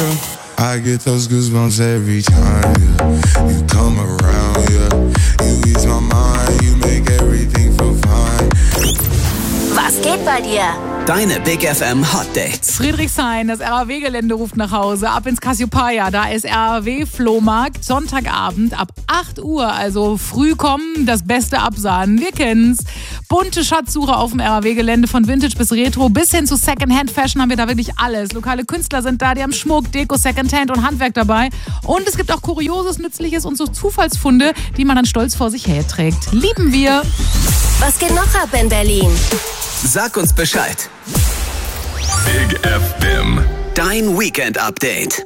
I get those goosebumps every time, yeah. You come around, yeah. You ease my mind, you make everything feel fine. Was geht bei dir? Deine Big FM Hot Dates. Friedrichshain, das RAW-Gelände ruft nach Hause. Ab ins Cassiopeia, da ist RAW-Flohmarkt. Sonntagabend ab 8 Uhr, also früh kommen, das Beste absahnen. Wir kennen's. Bunte Schatzsuche auf dem RAW-Gelände, von Vintage bis Retro bis hin zu Secondhand-Fashion haben wir da wirklich alles. Lokale Künstler sind da, die haben Schmuck, Deko, Secondhand und Handwerk dabei. Und es gibt auch Kurioses, Nützliches und so Zufallsfunde, die man dann stolz vor sich herträgt. Lieben wir. Was geht noch ab in Berlin? Sag uns Bescheid. Big FM. Dein Weekend-Update.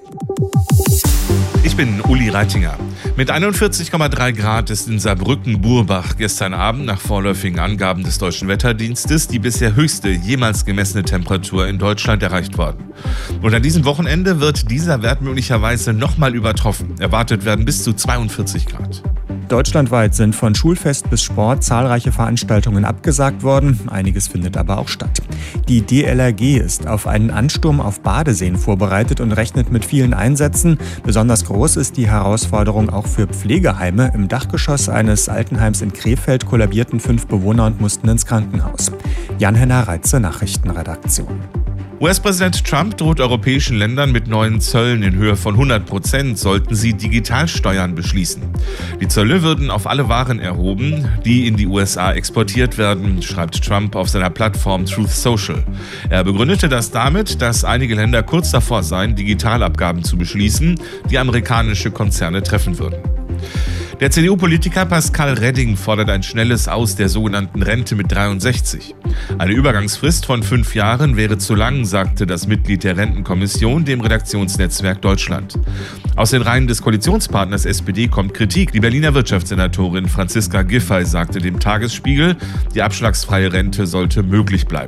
Ich bin Uli Reitinger. Mit 41,3 Grad ist in Saarbrücken-Burbach gestern Abend nach vorläufigen Angaben des Deutschen Wetterdienstes die bisher höchste jemals gemessene Temperatur in Deutschland erreicht worden. Und an diesem Wochenende wird dieser Wert möglicherweise nochmal übertroffen. Erwartet werden bis zu 42 Grad. Deutschlandweit sind von Schulfest bis Sport zahlreiche Veranstaltungen abgesagt worden. Einiges findet aber auch statt. Die DLRG ist auf einen Ansturm auf Badeseen vorbereitet und rechnet mit vielen Einsätzen. Besonders groß ist die Herausforderung auch für Pflegeheime. Im Dachgeschoss eines Altenheims in Krefeld kollabierten 5 Bewohner und mussten ins Krankenhaus. Jan-Henner Reitze, Nachrichtenredaktion. US-Präsident Trump droht europäischen Ländern mit neuen Zöllen in Höhe von 100%, sollten sie Digitalsteuern beschließen. Die Zölle würden auf alle Waren erhoben, die in die USA exportiert werden, schreibt Trump auf seiner Plattform Truth Social. Er begründete das damit, dass einige Länder kurz davor seien, Digitalabgaben zu beschließen, die amerikanische Konzerne treffen würden. Der CDU-Politiker Pascal Redding fordert ein schnelles Aus der sogenannten Rente mit 63. Eine Übergangsfrist von 5 Jahren wäre zu lang, sagte das Mitglied der Rentenkommission dem Redaktionsnetzwerk Deutschland. Aus den Reihen des Koalitionspartners SPD kommt Kritik. Die Berliner Wirtschaftssenatorin Franziska Giffey sagte dem Tagesspiegel, die abschlagsfreie Rente sollte möglich bleiben.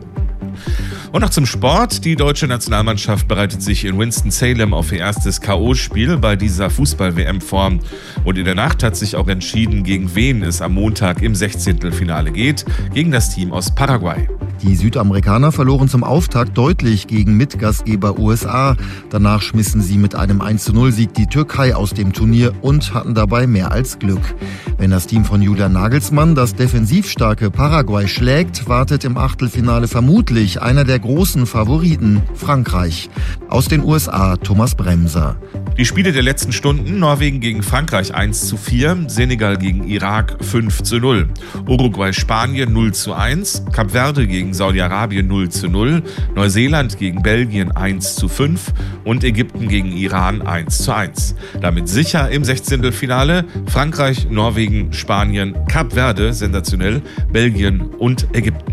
Und noch zum Sport. Die deutsche Nationalmannschaft bereitet sich in Winston-Salem auf ihr erstes K.O.-Spiel bei dieser Fußball-WM vor. Und in der Nacht hat sich auch entschieden, gegen wen es am Montag im 16. geht, gegen das Team aus Paraguay. Die Südamerikaner verloren zum Auftakt deutlich gegen Mitgastgeber USA. Danach schmissen sie mit einem 1:0-Sieg die Türkei aus dem Turnier und hatten dabei mehr als Glück. Wenn das Team von Julian Nagelsmann das defensiv starke Paraguay schlägt, wartet im Achtelfinale vermutlich einer der großen Favoriten, Frankreich. Aus den USA Thomas Bremser. Die Spiele der letzten Stunden: Norwegen gegen Frankreich 1:4, Senegal gegen Irak 5:0, Uruguay Spanien 0:1, Kap Verde gegen Saudi-Arabien 0:0, Neuseeland gegen Belgien 1:5 und Ägypten gegen Iran 1:1. Damit sicher im 16. Frankreich, Norwegen, Spanien, Kap Verde, sensationell, Belgien und Ägypten.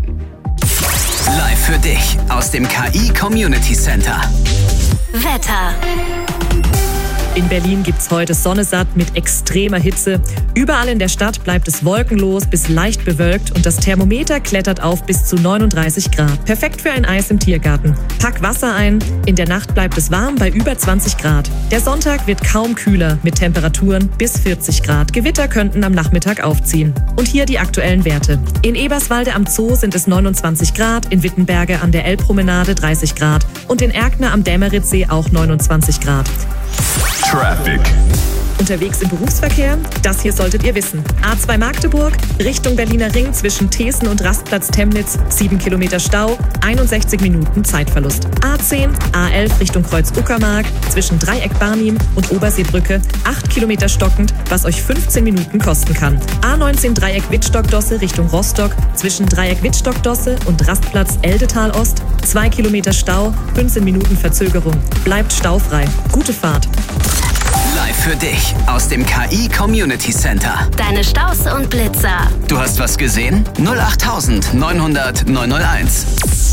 Live für dich aus dem KI Community Center. Wetter. In Berlin gibt's heute Sonne satt mit extremer Hitze. Überall in der Stadt bleibt es wolkenlos bis leicht bewölkt und das Thermometer klettert auf bis zu 39 Grad. Perfekt für ein Eis im Tiergarten. Pack Wasser ein. In der Nacht bleibt es warm bei über 20 Grad. Der Sonntag wird kaum kühler mit Temperaturen bis 40 Grad. Gewitter könnten am Nachmittag aufziehen. Und hier die aktuellen Werte. In Eberswalde am Zoo sind es 29 Grad, in Wittenberge an der Elbpromenade 30 Grad und in Erkner am Dämeritzsee auch 29 Grad. Traffic. Unterwegs im Berufsverkehr? Das hier solltet ihr wissen. A2 Magdeburg, Richtung Berliner Ring zwischen Thesen und Rastplatz Temnitz, 7 Kilometer Stau, 61 Minuten Zeitverlust. A10, A11 Richtung Kreuz Uckermark, zwischen Dreieck Barnim und Oberseebrücke, 8 Kilometer stockend, was euch 15 Minuten kosten kann. A19 Dreieck Wittstock-Dosse Richtung Rostock, zwischen Dreieck Wittstock-Dosse und Rastplatz Eldetal Ost, 2 Kilometer Stau, 15 Minuten Verzögerung. Bleibt staufrei. Gute Fahrt. Live für dich aus dem KI Community Center. Deine Staus und Blitzer. Du hast was gesehen? 08900 901.